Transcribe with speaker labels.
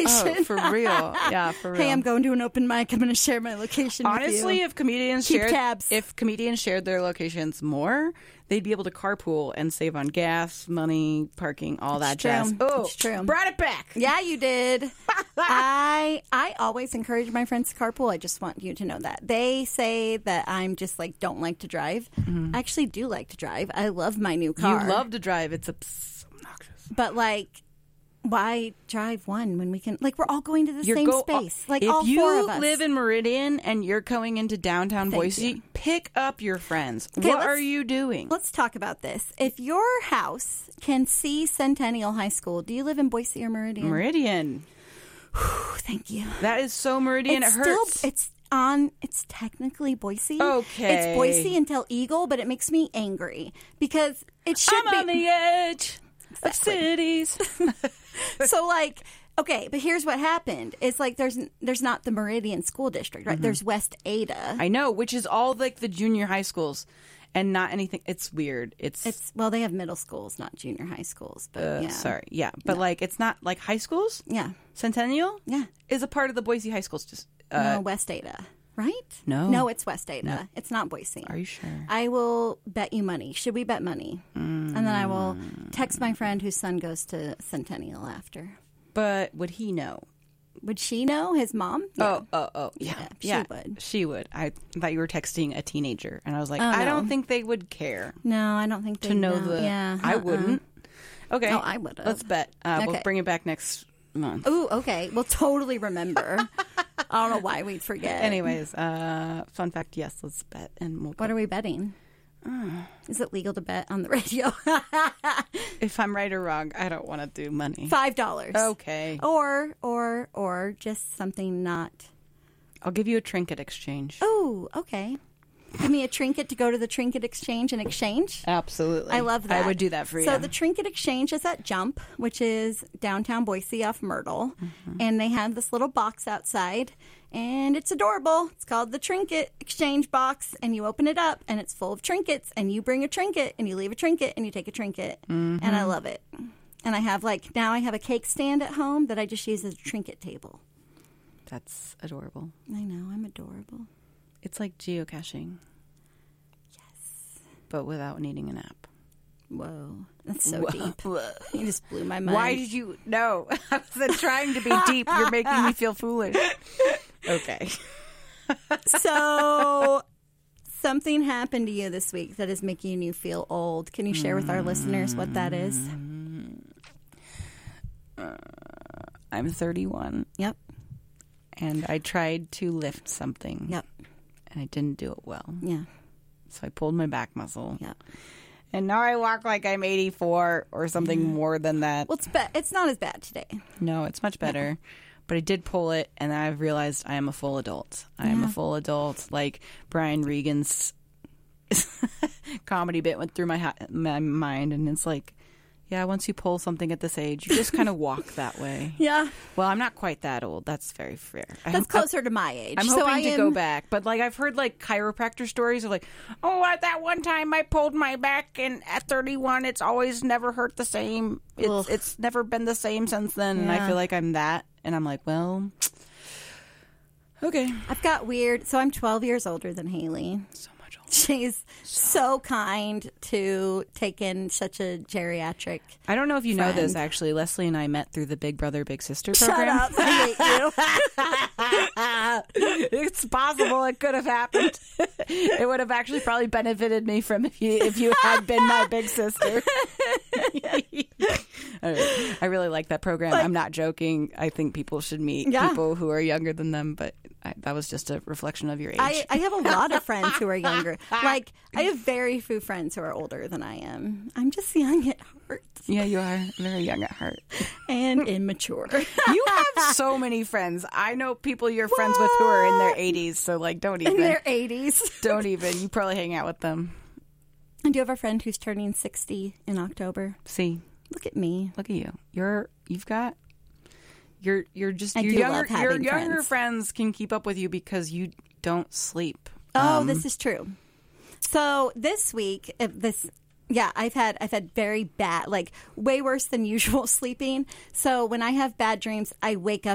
Speaker 1: location.
Speaker 2: Oh, for real. Yeah, for real.
Speaker 1: Hey, I'm going to an open mic. I'm going to share my location
Speaker 2: Honestly,
Speaker 1: with you.
Speaker 2: if comedians shared their locations more, they'd be able to carpool and save on gas, money, parking, all that jazz. Oh,
Speaker 1: it's true.
Speaker 2: Brought it back.
Speaker 1: Yeah, you did. I always encourage my friends to carpool. I just want you to know that. They say that I'm just like don't like to drive.
Speaker 2: Mm-hmm.
Speaker 1: I actually do like to drive. I love my new car.
Speaker 2: You love to drive. It's obnoxious.
Speaker 1: But like, why drive one when we can? Like, we're all going to the same space. Like,
Speaker 2: if
Speaker 1: all four of us.
Speaker 2: you live in Meridian and you're going into downtown Boise, pick up your friends. What are you doing?
Speaker 1: Let's talk about this. If your house can see Centennial High School, do you live in Boise or Meridian?
Speaker 2: Meridian.
Speaker 1: Thank you.
Speaker 2: That is so Meridian. It hurts.
Speaker 1: It's technically Boise.
Speaker 2: Okay.
Speaker 1: It's Boise until Eagle, but it makes me angry because it should be
Speaker 2: on the edge of cities.
Speaker 1: So, like, okay, but here's what happened. It's like there's not the Meridian School District, right?
Speaker 2: Mm-hmm.
Speaker 1: There's West Ada.
Speaker 2: I know, which is all like the junior high schools and not anything. It's weird. It's
Speaker 1: Well, they have middle schools, not junior high schools. But yeah.
Speaker 2: Sorry. Yeah. But like, it's not like high schools.
Speaker 1: Yeah.
Speaker 2: Centennial?
Speaker 1: Yeah.
Speaker 2: Is a part of the Boise high schools. Just
Speaker 1: no, West Ada, right?
Speaker 2: No,
Speaker 1: it's West Ada.
Speaker 2: No.
Speaker 1: It's not Boise.
Speaker 2: Are you sure?
Speaker 1: I will bet you money. Should we bet money? And then I will text my friend whose son goes to Centennial after.
Speaker 2: But would he know?
Speaker 1: Would she know? His mom?
Speaker 2: Yeah. Oh, yeah.
Speaker 1: She would.
Speaker 2: She would. I thought you were texting a teenager, and I was like,
Speaker 1: Oh,
Speaker 2: I
Speaker 1: no.
Speaker 2: don't think they would care
Speaker 1: No, I don't think they
Speaker 2: to know the.
Speaker 1: Yeah,
Speaker 2: I wouldn't. Okay.
Speaker 1: Oh, I would've.
Speaker 2: Let's bet. We'll
Speaker 1: Okay.
Speaker 2: bring it back next month.
Speaker 1: Ooh, okay. We'll totally remember. I don't know why we'd forget.
Speaker 2: Anyways, fun fact. Yes, let's bet, and we'll.
Speaker 1: What are we betting? Is it legal to bet on the radio?
Speaker 2: If I'm right or wrong, I don't want to do money.
Speaker 1: $5.
Speaker 2: Okay.
Speaker 1: Or just something not.
Speaker 2: I'll give you a trinket exchange.
Speaker 1: Oh, okay. Give me a trinket to go to the trinket exchange and exchange.
Speaker 2: Absolutely.
Speaker 1: I love that.
Speaker 2: I would do that for you.
Speaker 1: So the Trinket Exchange is at Jump, which is downtown Boise off Myrtle. And they have this little box outside, and it's adorable. It's called the Trinket Exchange Box, and you open it up, and it's full of trinkets, and you bring a trinket, and you leave a trinket, and you take a trinket. And I love it. And I have now I have a cake stand at home that I just use as a trinket table.
Speaker 2: That's adorable.
Speaker 1: I know, I'm adorable.
Speaker 2: It's like geocaching.
Speaker 1: Yes.
Speaker 2: But without needing an app.
Speaker 1: Whoa, that's so deep. You just blew my mind.
Speaker 2: Why did you? No, I wasn't trying to be deep. You're making me feel foolish. Okay.
Speaker 1: So, something happened to you this week that is making you feel old. Can you share with our listeners what that is?
Speaker 2: I'm 31.
Speaker 1: Yep.
Speaker 2: And I tried to lift something.
Speaker 1: Yep.
Speaker 2: And I didn't do it well.
Speaker 1: Yeah.
Speaker 2: So I pulled my back muscle.
Speaker 1: Yep.
Speaker 2: And now I walk like I'm 84 or something more than that.
Speaker 1: Well, it's not as bad today.
Speaker 2: No, it's much better. No. But I did pull it, and then I've realized I am a full adult. I am a full adult. Like Brian Regan's comedy bit went through my mind, and it's like, yeah, once you pull something at this age, you just kind of walk that way.
Speaker 1: Yeah.
Speaker 2: Well, I'm not quite that old. That's very fair.
Speaker 1: That's closer to my age.
Speaker 2: I'm hoping to go back. But, like, I've heard, like, chiropractor stories of, like, oh, at that one time I pulled my back, and at 31 it's always never hurt the same. It's never been the same since then. Yeah. And I feel like I'm that. And I'm like, well, okay.
Speaker 1: I've got weird. So I'm 12 years older than Haley.
Speaker 2: So much older.
Speaker 1: She's so kind to take in such a geriatric.
Speaker 2: I don't know if you know this, actually. Leslie and I met through the Big Brother, Big Sister program.
Speaker 1: Shut up. I hate you.
Speaker 2: It's possible it could have happened. It would have actually probably benefited me from if you had been my big sister. I really like that program. I'm not joking. I think people should meet people who are younger than them, but that was just a reflection of your age.
Speaker 1: I have a lot of friends who are younger. Like, I have very few friends who are older than I am. I'm just young at heart.
Speaker 2: Yeah, you are very young at heart.
Speaker 1: And immature.
Speaker 2: You have so many friends. I know people you're friends with who are in their 80s, so, like, don't even.
Speaker 1: In their 80s.
Speaker 2: Don't even. You probably hang out with them.
Speaker 1: And do you have a friend who's turning 60 in October?
Speaker 2: See.
Speaker 1: Look at me.
Speaker 2: Look at you. You're just
Speaker 1: I
Speaker 2: your
Speaker 1: do
Speaker 2: younger
Speaker 1: love having
Speaker 2: your younger
Speaker 1: friends.
Speaker 2: friends can keep up with you because you don't sleep.
Speaker 1: Oh, this is true. So this week, I've had very bad, like way worse than usual sleeping. So when I have bad dreams, I wake up